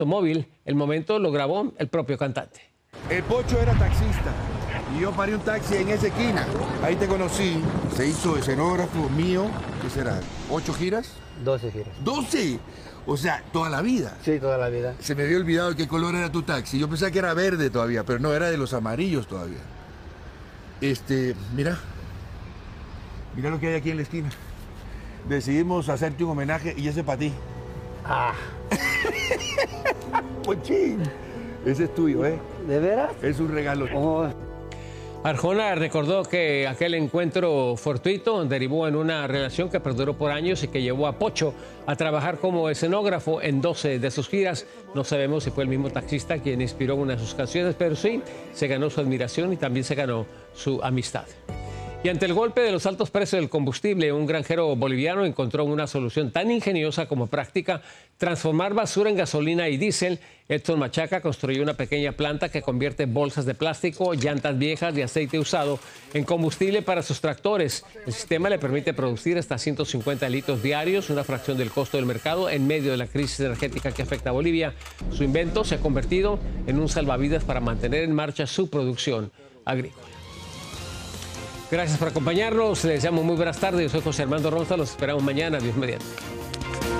Móvil, el momento lo grabó el propio cantante. El Pocho era taxista y yo paré un taxi en esa esquina. Ahí te conocí, se hizo escenógrafo mío, ¿qué será? ¿8 giras? 12 giras. ¡12! O sea, toda la vida. Sí, toda la vida. Se me había olvidado qué color era tu taxi. Yo pensaba que era verde todavía, pero no, era de los amarillos todavía. Mira. Mira lo que hay aquí en la esquina. Decidimos hacerte un homenaje y ese para ti. Ah. Pochín. Ese es tuyo, ¿eh? ¿De veras? Es un regalo. Oh. Arjona recordó que aquel encuentro fortuito derivó en una relación que perduró por años y que llevó a Pocho a trabajar como escenógrafo en 12 de sus giras. No sabemos si fue el mismo taxista quien inspiró una de sus canciones, pero sí, se ganó su admiración y también se ganó su amistad. Y ante el golpe de los altos precios del combustible, un granjero boliviano encontró una solución tan ingeniosa como práctica: transformar basura en gasolina y diésel. Edson Machaca construyó una pequeña planta que convierte bolsas de plástico, llantas viejas y aceite usado en combustible para sus tractores. El sistema le permite producir hasta 150 litros diarios, una fracción del costo del mercado en medio de la crisis energética que afecta a Bolivia. Su invento se ha convertido en un salvavidas para mantener en marcha su producción agrícola. Gracias por acompañarnos. Les llamo muy buenas tardes. Yo soy José Armando Ronza. Los esperamos mañana. Dios mediante.